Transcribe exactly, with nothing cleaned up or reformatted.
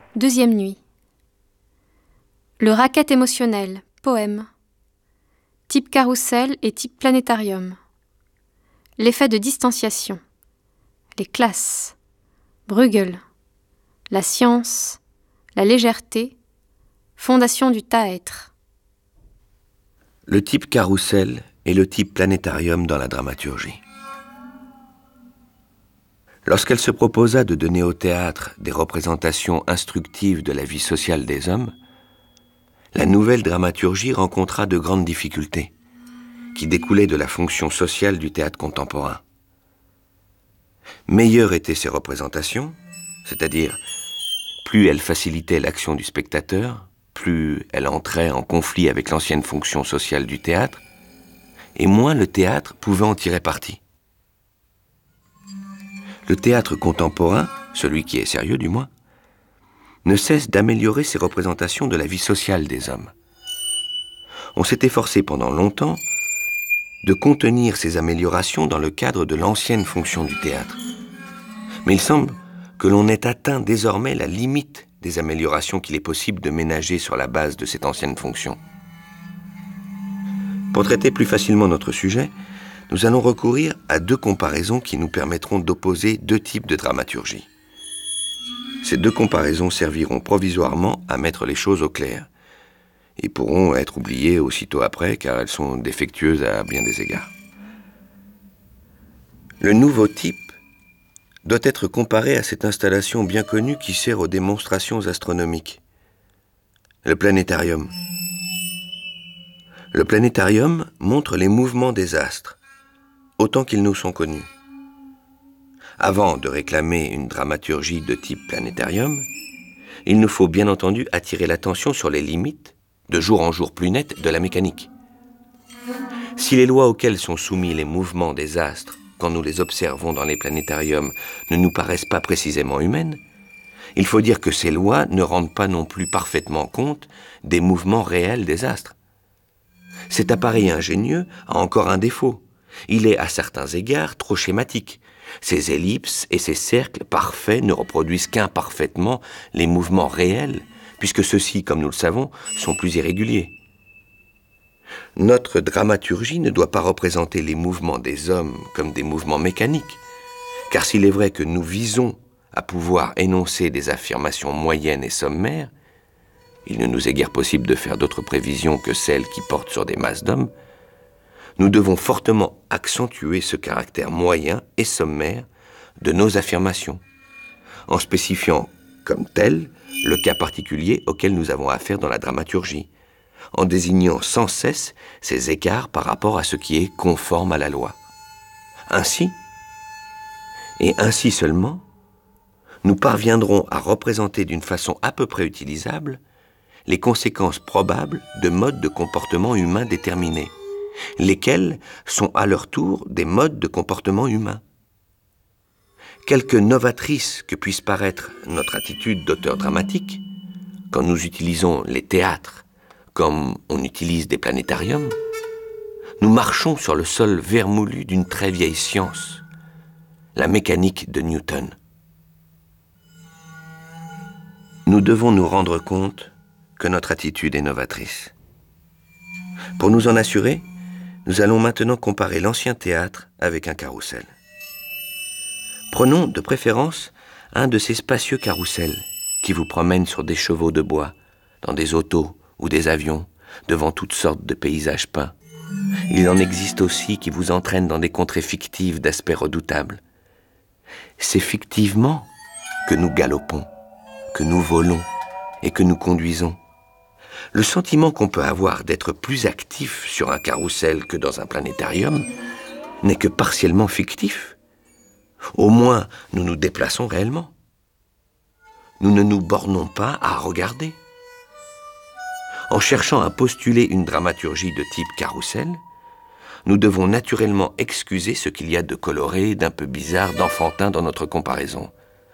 Deuxième nuit. Le racket émotionnel, poème. Type carrousel et type planétarium. L'effet de distanciation. Les classes. Bruegel. La science. La légèreté. Fondation du taêtre. Le type carrousel et le type planétarium dans la dramaturgie. Lorsqu'elle se proposa de donner au théâtre des représentations instructives de la vie sociale des hommes, la nouvelle dramaturgie rencontra de grandes difficultés, qui découlaient de la fonction sociale du théâtre contemporain. Meilleures étaient ces représentations, c'est-à-dire plus elles facilitaient l'action du spectateur, plus elles entraient en conflit avec l'ancienne fonction sociale du théâtre, et moins le théâtre pouvait en tirer parti. Le théâtre contemporain, celui qui est sérieux du moins, ne cesse d'améliorer ses représentations de la vie sociale des hommes. On s'est efforcé pendant longtemps de contenir ces améliorations dans le cadre de l'ancienne fonction du théâtre. Mais il semble que l'on ait atteint désormais la limite des améliorations qu'il est possible de ménager sur la base de cette ancienne fonction. Pour traiter plus facilement notre sujet, nous allons recourir à deux comparaisons qui nous permettront d'opposer deux types de dramaturgie. Ces deux comparaisons serviront provisoirement à mettre les choses au clair et pourront être oubliées aussitôt après car elles sont défectueuses à bien des égards. Le nouveau type doit être comparé à cette installation bien connue qui sert aux démonstrations astronomiques, le planétarium. Le planétarium montre les mouvements des astres, autant qu'ils nous sont connus. Avant de réclamer une dramaturgie de type planétarium, il nous faut bien entendu attirer l'attention sur les limites, de jour en jour plus nettes, de la mécanique. Si les lois auxquelles sont soumis les mouvements des astres, quand nous les observons dans les planétariums, ne nous paraissent pas précisément humaines, il faut dire que ces lois ne rendent pas non plus parfaitement compte des mouvements réels des astres. Cet appareil ingénieux a encore un défaut. Il est à certains égards trop schématique. Ces ellipses et ces cercles parfaits ne reproduisent qu'imparfaitement les mouvements réels, puisque ceux-ci, comme nous le savons, sont plus irréguliers. Notre dramaturgie ne doit pas représenter les mouvements des hommes comme des mouvements mécaniques, car s'il est vrai que nous visons à pouvoir énoncer des affirmations moyennes et sommaires, il ne nous est guère possible de faire d'autres prévisions que celles qui portent sur des masses d'hommes, nous devons fortement accentuer ce caractère moyen et sommaire de nos affirmations, en spécifiant comme tel le cas particulier auquel nous avons affaire dans la dramaturgie, en désignant sans cesse ces écarts par rapport à ce qui est conforme à la loi. Ainsi, et ainsi seulement, nous parviendrons à représenter d'une façon à peu près utilisable les conséquences probables de modes de comportement humain déterminés, lesquels sont à leur tour des modes de comportement humain. Quelque novatrice que puisse paraître notre attitude d'auteur dramatique, quand nous utilisons les théâtres comme on utilise des planétariums, nous marchons sur le sol vermoulu d'une très vieille science, la mécanique de Newton. Nous devons nous rendre compte que notre attitude est novatrice. Pour nous en assurer, nous allons maintenant comparer l'ancien théâtre avec un carrousel. Prenons de préférence un de ces spacieux carrousels qui vous promènent sur des chevaux de bois, dans des autos ou des avions, devant toutes sortes de paysages peints. Il en existe aussi qui vous entraînent dans des contrées fictives d'aspect redoutable. C'est fictivement que nous galopons, que nous volons et que nous conduisons. Le sentiment qu'on peut avoir d'être plus actif sur un carrousel que dans un planétarium n'est que partiellement fictif. Au moins, nous nous déplaçons réellement. Nous ne nous bornons pas à regarder. En cherchant à postuler une dramaturgie de type carrousel, nous devons naturellement excuser ce qu'il y a de coloré, d'un peu bizarre, d'enfantin dans notre comparaison.